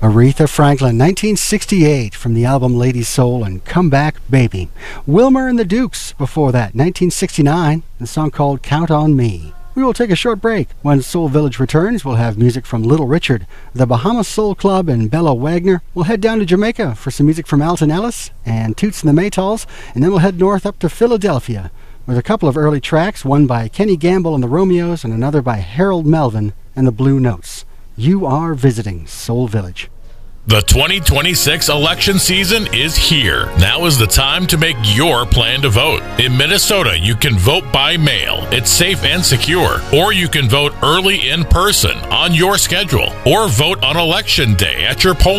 Aretha Franklin, 1968, from the album Lady Soul and Come Back Baby. Wilmer and the Dukes, before that, 1969, the song called Count on Me. We will take a short break. When Soul Village returns, we'll have music from Little Richard, the Bahamas Soul Club, and Bella Wagner. We'll head down to Jamaica for some music from Alton Ellis and Toots and the Maytals, and then we'll head north up to Philadelphia with a couple of early tracks, one by Kenny Gamble and the Romeos and another by Harold Melvin and the Blue Notes. You are visiting Soul Village. The 2026 election season is here. Now is the time to make your plan to vote. In Minnesota, you can vote by mail. It's safe and secure. Or you can vote early in person on your schedule. Or vote on election day at your polling